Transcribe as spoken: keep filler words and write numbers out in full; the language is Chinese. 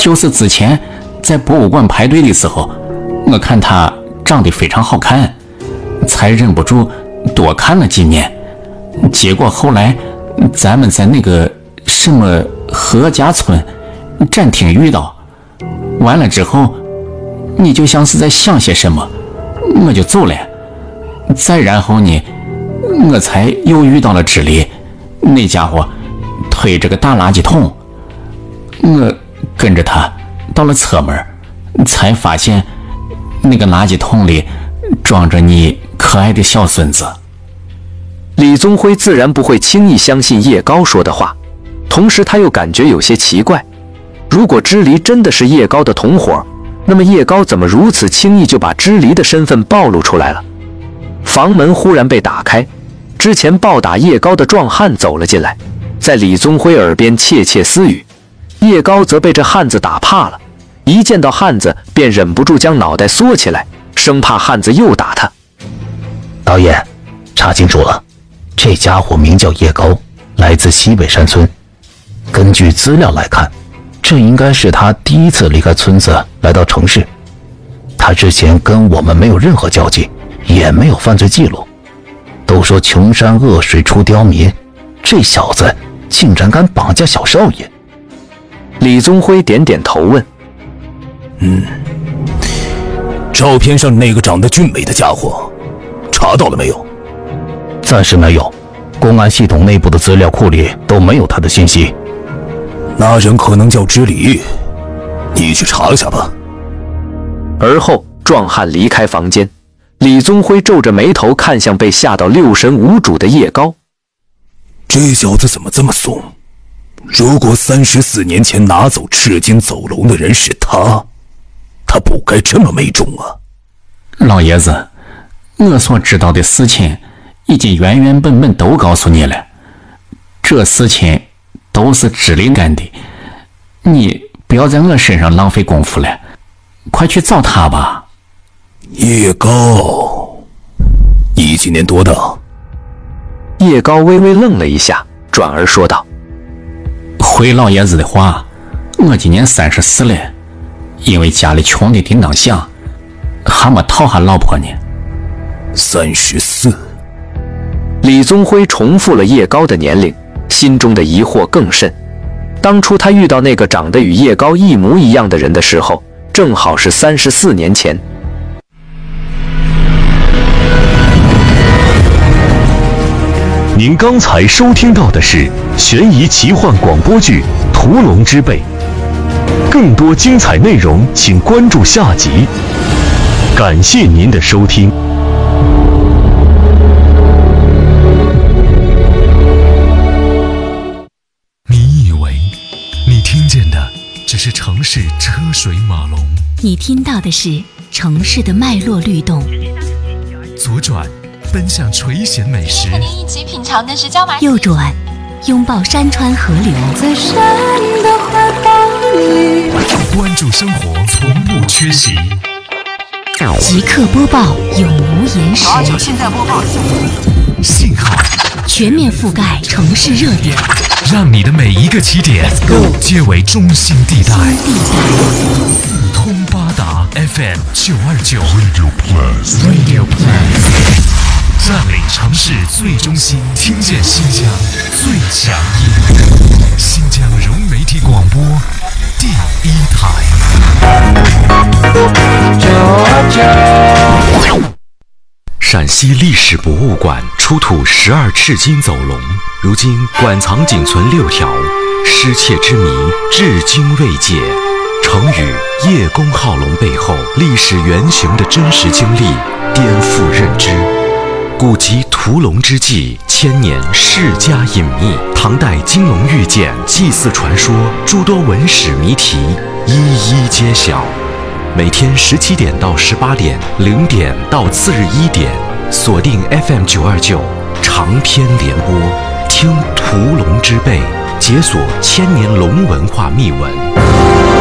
就是之前在博物馆排队的时候，我看他长得非常好看，才忍不住多看了几面。结果后来咱们在那个什么何家村展厅遇到，完了之后你就像是在想些什么，我就走了。再然后呢，我才又遇到了知理，那家伙推着个大垃圾桶，我跟着他到了侧门，才发现那个垃圾桶里装着你可爱的小孙子。 李宗辉自然不会轻易相信叶高说的话，同时他又感觉有些奇怪，如果知离真的是叶高的同伙，那么叶高怎么如此轻易就把知离的身份暴露出来了？房门忽然被打开，之前暴打叶高的壮汉走了进来，在李宗辉耳边窃窃私语。叶高则被这汉子打怕了，一见到汉子便忍不住将脑袋缩起来，生怕汉子又打他。 导演，查清楚了，这家伙名叫叶高，来自西北山村。根据资料来看，这应该是他第一次离开村子来到城市。他之前跟我们没有任何交集，也没有犯罪记录。都说穷山恶水出刁民，这小子竟然敢绑架小少爷。 李宗辉点点头问： 嗯，照片上那个长得俊美的家伙查到了没有？ 暂时没有，公安系统内部的资料库里都没有他的信息。 那人可能叫知理，你去查一下吧。 而后壮汉离开房间，李宗辉皱着眉头看向被吓到六神无主的叶高。 这小子怎么这么怂？如果三十四年前拿走赤金走龙的人是他，他不该这么没种啊！ 老爷子，我所知道的事情已经原原本本都告诉你了，这事情都是知理干的，你不要在我身上浪费功夫了，快去找他吧。 叶高，你今年多大？ 叶高微微愣了一下，转而说道： 回老爷子的话，我今年三十四了，因为家里穷的叮当响，还没讨下老婆呢。 三十四。 李宗辉重复了叶高的年龄，心中的疑惑更甚。当初他遇到那个长得与叶高一模一样的人的时候，正好是三十四年前。 您刚才收听到的是悬疑奇幻广播剧《屠龙之辈》，更多精彩内容请关注下集。感谢您的收听。 你以为你听见的只是城市车水马龙， 你听到的是城市的脉络律动。 左转奔向垂涎美食， 和您一起品尝的是椒麻。 右转拥抱山川河流， 在山的怀抱里， 关注生活从不缺席。 即刻播报，永无延时。 现在播报。 信号全面覆盖城市热点， 让你的每一个起点皆为中心地带。四通八达 F M 九二九 Radio Plus Radio Plus， 占领城市最中心，听见新疆最强音。新疆融媒体广播第一台。 陕西历史博物馆出土十二赤金走龙，如今馆藏仅存六条，失窃之谜至今未解。成语叶公好龙背后历史原型的真实经历颠覆认知。古籍屠龙之际，千年世家隐秘，唐代金龙玉简、祭祀传说，诸多文史谜题一一揭晓。每天十七点到十八点，零点到次日一点，锁定 F M 九二九长篇联播，听屠龙之辈，解锁千年龙文化秘闻。